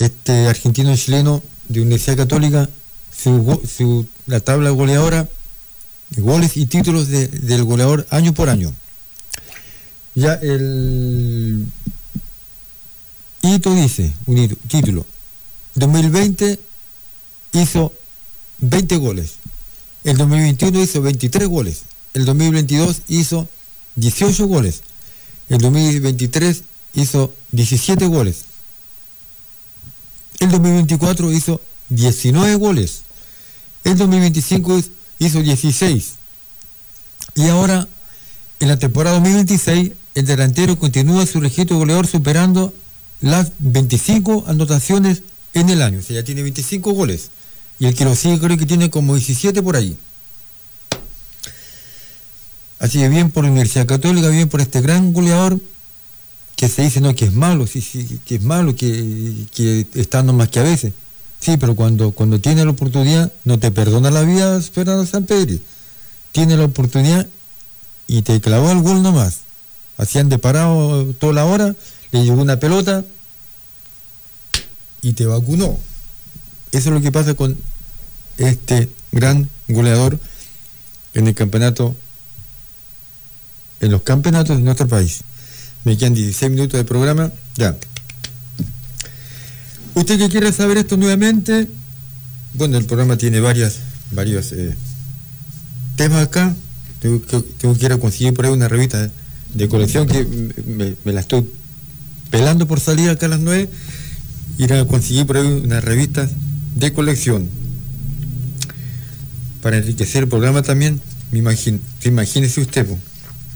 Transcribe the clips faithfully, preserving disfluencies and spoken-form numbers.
este argentino chileno de Universidad Católica, su, su, la tabla goleadora, goles y títulos de, del goleador año por año. Ya el hito dice, un hito, título, dos mil veinte hizo veinte goles, el dos mil veintiuno hizo veintitrés goles, el dos mil veintidós hizo dieciocho goles, el dos mil veintitrés hizo diecisiete goles, el dos mil veinticuatro hizo diecinueve goles, el dos mil veinticinco hizo dieciséis, y ahora en la temporada dos mil veintiséis el delantero continúa su registro goleador superando las veinticinco anotaciones en el año, o sea, ya tiene veinticinco goles, y el que lo sigue creo que tiene como diecisiete por ahí. Así que bien por la Universidad Católica, bien por este gran goleador, que se dice no que es malo, sí, sí, que es malo, que, que está nomás que a veces. Sí, pero cuando, cuando tiene la oportunidad, no te perdona la vida Fernando Sampedri. Tiene la oportunidad y te clavó el gol nomás. Hacían de parado toda la hora, le llegó una pelota y te vacunó. Eso es lo que pasa con este gran goleador en el campeonato, en los campeonatos de nuestro país. Me quedan dieciséis minutos de programa, ya. Usted que quiere saber esto nuevamente, bueno, el programa tiene varias, varios eh, temas acá. Tengo que, tengo que ir a conseguir por ahí una revista de colección que me, me la estoy pelando por salir acá a las nueve. Ir a conseguir por ahí una revista de colección para enriquecer el programa también. Me imagino, imagínese usted, pues.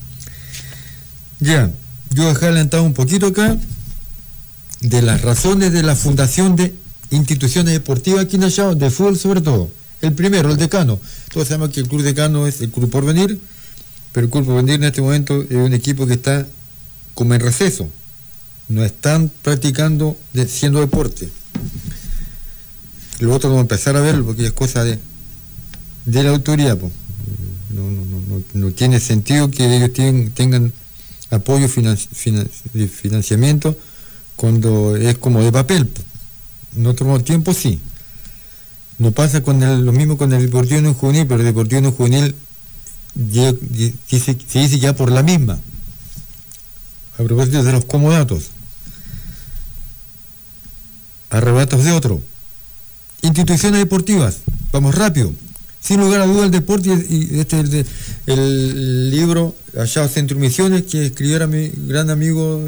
Ya, yo dejé adelantado un poquito acá de las razones de la fundación de instituciones deportivas aquí en Allá, de fútbol sobre todo. El primero, el Decano. Todos sabemos que el Club Decano es el Club Porvenir, pero el Club Porvenir en este momento es un equipo que está como en receso. No están practicando, de, siendo deporte. Lo otro vamos a empezar a verlo porque es cosa de, de la autoridad. Pues. No, no, no, no, no tiene sentido que ellos tienen, tengan apoyo financi finan de financiamiento cuando es como de papel. En otro tiempo sí. No pasa con el, lo mismo con el Deportivo Unión Juvenil, pero el Deportivo Unión Juvenil ya, ya, dice, se dice ya por la misma. A propósito de los comodatos. Arrebatos de otro. Instituciones deportivas. Vamos rápido. Sin lugar a duda el deporte, y este es el, el libro Allá Centro Misiones que escribiera mi gran amigo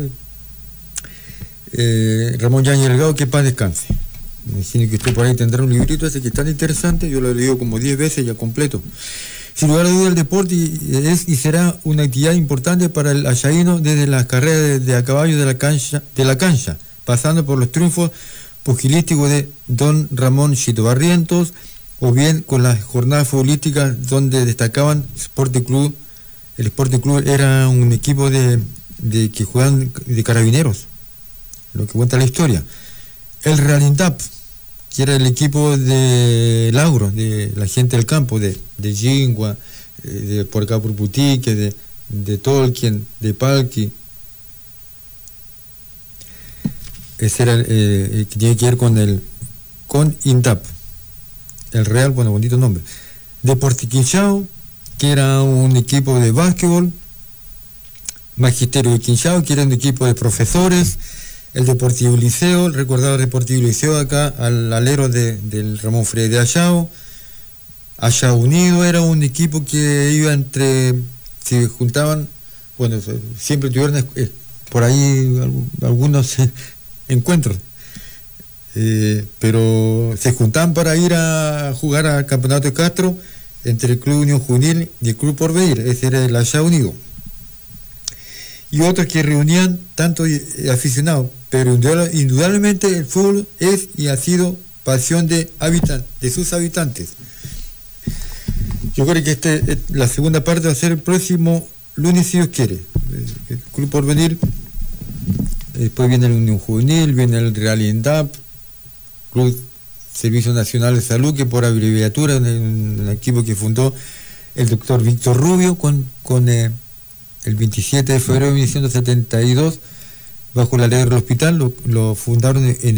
eh, Ramón Yáñez Delgado, que paz descanse. Me imagino que usted por ahí tendrá un librito ese que es tan interesante, yo lo he leído como diez veces ya completo. Sin lugar a duda el deporte es y será una actividad importante para el ayaíno desde las carreras de, de a caballo de la cancha, de la cancha, pasando por los triunfos pugilísticos de don Ramón Chito Barrientos, o bien con las jornadas futbolísticas donde destacaban Sport Club. El Sport Club era un equipo de, de que jugaban de carabineros, lo que cuenta la historia. El Real Indap, que era el equipo de Lauro, de la gente del campo, de, de Jingua, de por acá por Putique, de, de Tolkien, de Palki. Ese era eh, el que tiene que ver con el con Indap. El Real, bueno, bonito nombre. Deporte Quinchao, que era un equipo de básquetbol. Magisterio de Quinchao, que era un equipo de profesores. El Deportivo Liceo, el recordado Deportivo Liceo acá, al alero de, del Ramón Freire de Allao. Allá Unido era un equipo que iba entre, se juntaban, bueno, siempre tuvieron eh, por ahí algunos encuentros. Eh, pero se juntaban para ir a jugar al Campeonato de Castro entre el Club Unión Juvenil y el Club Porvenir. Ese era el Allá Unido. Y otros que reunían tanto aficionados, pero indudablemente el fútbol es y ha sido pasión de habitantes, de sus habitantes. Yo creo que este, la segunda parte va a ser el próximo lunes, si Dios quiere. El Club Porvenir, después viene el Unión Juvenil, viene el Real Indap, Club Servicio Nacional de Salud, que por abreviatura, en el equipo que fundó el doctor Víctor Rubio, con, con eh, el veintisiete de febrero de mil novecientos setenta y dos, bajo la ley del hospital, lo, lo fundaron en